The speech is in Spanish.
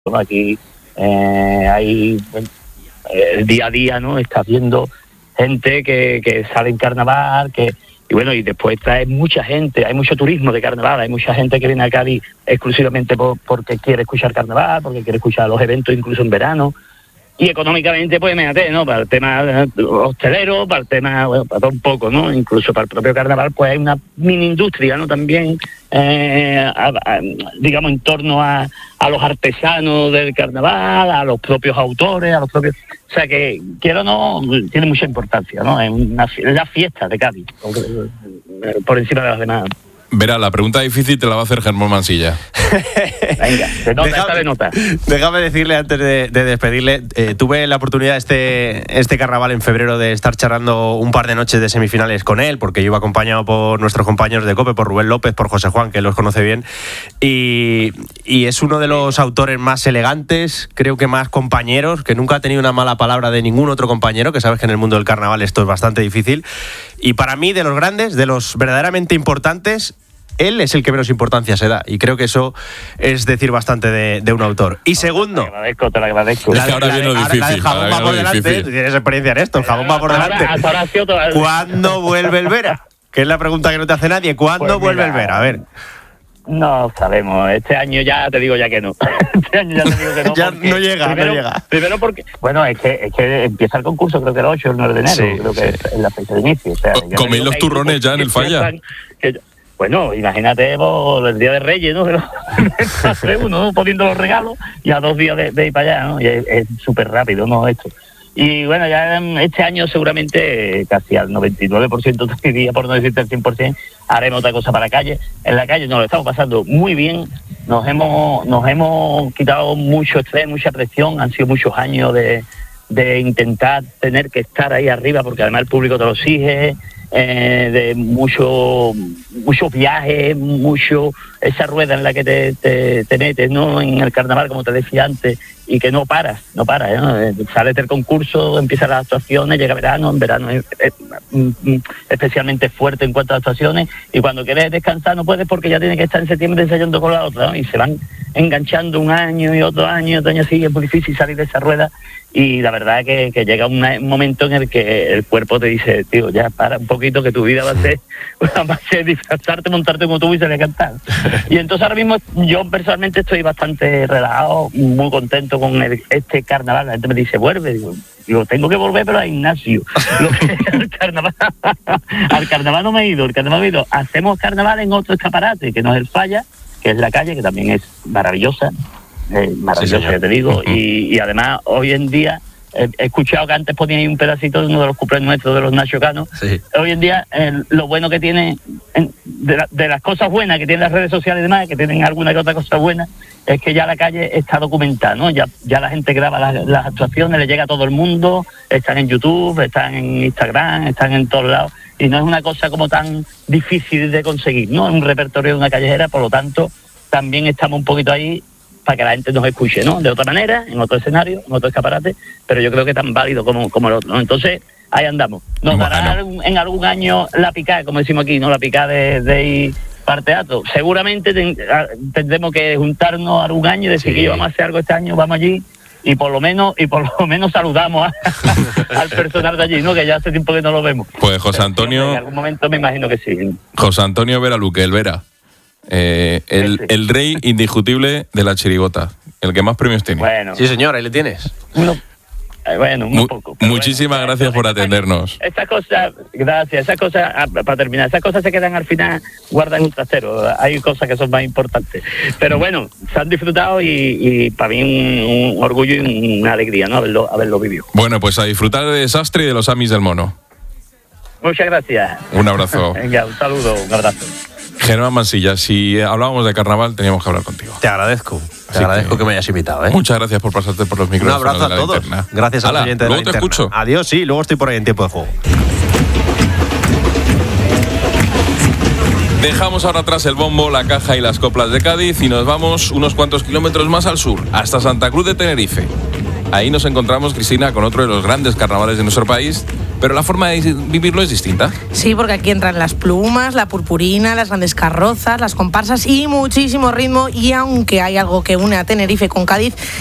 ¿no? Aquí hay el día a día, ¿no? Estás viendo gente que sale en carnaval, y después trae mucha gente, hay mucho turismo de carnaval, hay mucha gente que viene a Cádiz exclusivamente porque quiere escuchar carnaval, porque quiere escuchar los eventos incluso en verano. Y económicamente, pues imagínate, ¿no? Para el tema hostelero, para el tema, bueno, para todo un poco, ¿no? Incluso para el propio carnaval, pues hay una mini industria, ¿no? También, digamos, en torno a los artesanos del carnaval, a los propios autores, O sea que, quiero o no, tiene mucha importancia, ¿no? Es la fiesta de Cádiz, por encima de las demás. Verá, la pregunta difícil te la va a hacer Germán Mansilla. Venga, de nota. Déjame decirle antes de despedirle, tuve la oportunidad este carnaval en febrero de estar charlando un par de noches de semifinales con él, porque yo iba acompañado por nuestros compañeros de COPE, por Rubén López, por José Juan, que los conoce bien, y es uno de los autores más elegantes, creo que más compañeros, que nunca ha tenido una mala palabra de ningún otro compañero, que sabes que en el mundo del carnaval esto es bastante difícil, y para mí, de los grandes, de los verdaderamente importantes, él es el que menos importancia se da, y creo que eso es decir bastante de un autor. Y segundo, te lo agradezco. Es que ahora viene lo difícil. La del jabón va por delante, tú tienes experiencia en esto, el jabón va por delante. ¿Cuándo vuelve el Vera? Que es la pregunta que no te hace nadie. ¿Cuándo vuelve el Vera? A ver. No sabemos, este año ya te digo ya que no. Este año ya te digo que no. Ya no llega. Primero porque, bueno, es que empieza el concurso, creo que el 8 o el 9 de enero, sí, creo que es la fecha de inicio. O sea, ¿coméis los turrones ya en el Falla? Bueno, imagínate el Día de Reyes, ¿no? Uno poniendo los regalos y a 2 días de ir para allá, ¿no? Y es súper rápido, ¿no? Esto. Y bueno, ya este año seguramente casi al 99% de día, por no decirte el 100%, haremos otra cosa para la calle. En la calle nos lo estamos pasando muy bien, nos hemos quitado mucho estrés, mucha presión, han sido muchos años de intentar tener que estar ahí arriba, porque además el público te lo exige, de muchos viajes, esa rueda en la que te metes, ¿no? En el carnaval, como te decía antes, y que no paras, ¿no? Sales del concurso, empiezan las actuaciones, llega verano, en verano es especialmente fuerte en cuanto a actuaciones, y cuando quieres descansar no puedes porque ya tienes que estar en septiembre ensayando con la otra, ¿no? Y se van enganchando un año y otro año así, es muy difícil salir de esa rueda, y la verdad es que llega un momento en el que el cuerpo te dice, tío, ya para un poquito, que tu vida va a ser disfrazarte, montarte como tú y salir a cantar. Y entonces ahora mismo yo personalmente estoy bastante relajado, muy contento con este carnaval. La gente me dice, vuelve, digo, tengo que volver, pero a Ignacio. Al carnaval no me he ido, hacemos carnaval en otro escaparate, que no es el Falla, que es la calle, que también es maravillosa, sí, ya te digo, y además hoy en día he escuchado que antes ponían ahí un pedacito de uno de los cuplés nuestros de los Nacho Cano. Sí. Hoy en día lo bueno que tiene, de las cosas buenas que tienen las redes sociales y demás, que tienen alguna que otra cosa buena, es que ya la calle está documentada, ¿no? Ya la gente graba las actuaciones, le llega a todo el mundo, están en YouTube, están en Instagram, están en todos lados, y no es una cosa como tan difícil de conseguir, ¿no? Es un repertorio de una callejera, por lo tanto también estamos un poquito ahí para que la gente nos escuche, ¿no? De otra manera, en otro escenario, en otro escaparate, pero yo creo que tan válido como el otro, ¿no? Entonces, ahí andamos. Nos dará en algún año la picada, como decimos aquí, ¿no? La picada de ir para teatro. Seguramente tendremos que juntarnos algún año y decir que vamos a hacer algo este año, vamos allí, y por lo menos saludamos al personal de allí, ¿no? Que ya hace tiempo que no lo vemos. Pues José Antonio... En algún momento me imagino que sí. José Antonio Vera Luque, el Vera. El rey indiscutible de la chirigota, el que más premios tiene. Bueno. Sí, señor, ahí le tienes. Un poco. Muchísimas gracias por atendernos. Estas cosas, gracias. Esas cosas, para terminar, esas cosas se quedan al final guardadas en un trastero. Hay cosas que son más importantes. Pero bueno, se han disfrutado y para mí un orgullo y una alegría, ¿no? Haberlo vivido. Bueno, pues a disfrutar de Desastre y de los Amis del Mono. Muchas gracias. Un abrazo. Venga, un saludo, un abrazo. Germán Mansilla, si hablábamos de carnaval, teníamos que hablar contigo. Te agradezco que me hayas invitado, ¿eh? Muchas gracias por pasarte por los micrófonos. Un abrazo a todos. Linterna. Gracias a los oyentes de la Luego te Linterna. escucho. Adiós, sí, luego estoy por ahí en tiempo de juego. Dejamos ahora atrás el bombo, la caja y las coplas de Cádiz y nos vamos unos cuantos kilómetros más al sur, hasta Santa Cruz de Tenerife. Ahí nos encontramos, Cristina, con otro de los grandes carnavales de nuestro país, pero la forma de vivirlo es distinta. Sí, porque aquí entran las plumas, la purpurina, las grandes carrozas, las comparsas y muchísimo ritmo. Y aunque hay algo que une a Tenerife con Cádiz,